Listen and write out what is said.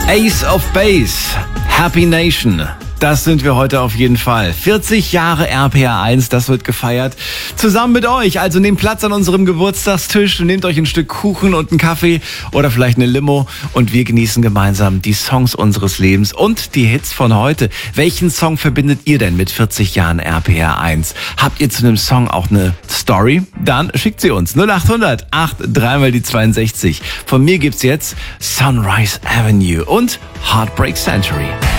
Ace of Base, Happy Nation. Das sind wir heute auf jeden Fall. 40 Jahre RPR 1, das wird gefeiert. Zusammen mit euch. Also nehmt Platz an unserem Geburtstagstisch, nehmt euch ein Stück Kuchen und einen Kaffee oder vielleicht eine Limo und wir genießen gemeinsam die Songs unseres Lebens und die Hits von heute. Welchen Song verbindet ihr denn mit 40 Jahren RPR 1? Habt ihr zu einem Song auch eine Story? Dann schickt sie uns 0800 83 die 62. Von mir gibt's jetzt Sunrise Avenue und Heartbreak Century.